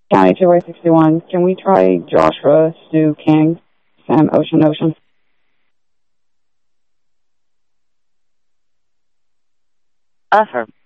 County 261. Can we try Joshua, Stu, King, Sam, Ocean, Ocean? Affirm.